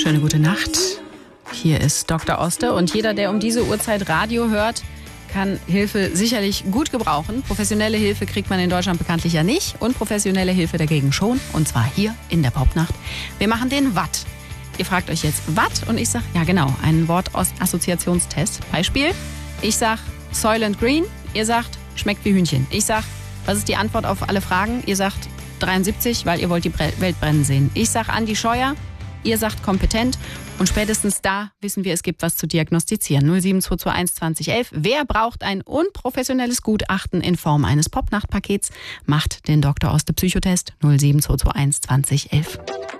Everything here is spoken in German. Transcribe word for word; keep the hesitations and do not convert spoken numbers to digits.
Schöne gute Nacht. Hier ist Doktor Oste und jeder, der um diese Uhrzeit Radio hört, kann Hilfe sicherlich gut gebrauchen. Professionelle Hilfe kriegt man in Deutschland bekanntlich ja nicht und professionelle Hilfe dagegen schon. Und zwar hier in der Popnacht. Wir machen den Watt. Ihr fragt euch jetzt Watt und ich sag, ja genau, einen Wortassoziationstest. Beispiel, ich sag Soylent Green, ihr sagt, schmeckt wie Hühnchen. Ich sag, was ist die Antwort auf alle Fragen? Ihr sagt dreiundsiebzig, weil ihr wollt die Welt brennen sehen. Ich sag Andi Scheuer, ihr sagt kompetent und spätestens da wissen wir, es gibt was zu diagnostizieren. null sieben zwei zwei eins zwanzig elf. Wer braucht ein unprofessionelles Gutachten in Form eines Popnachtpakets? Macht den Doktor Oste Psychotest null sieben zwei zwei eins zwanzig elf.